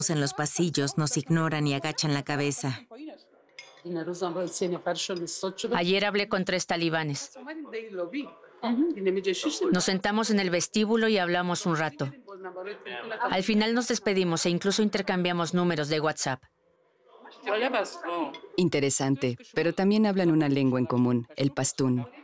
En los pasillos nos ignoran y agachan la cabeza. Ayer hablé con 3 talibanes. Nos sentamos en el vestíbulo y hablamos un rato. Al final nos despedimos e incluso intercambiamos números de WhatsApp. Interesante, pero también hablan una lengua en común, el pastún.